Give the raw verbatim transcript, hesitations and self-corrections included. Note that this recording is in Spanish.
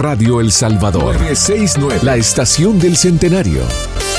Radio El Salvador. nueve sesenta y nueve, la estación del centenario.